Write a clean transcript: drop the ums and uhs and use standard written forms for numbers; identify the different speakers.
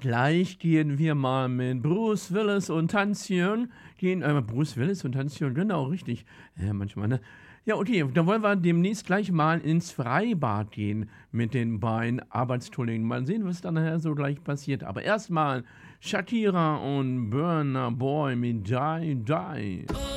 Speaker 1: Gleich gehen wir mal mit Bruce Willis und Tanzchen Bruce Willis und Tanzchen, genau, richtig. Manchmal, ne? Ja, okay, dann wollen wir demnächst gleich mal ins Freibad gehen mit den beiden Arbeitskollegen. Mal sehen, was dann nachher so gleich passiert. Aber erstmal Shakira und Burna Boy mit Die Die.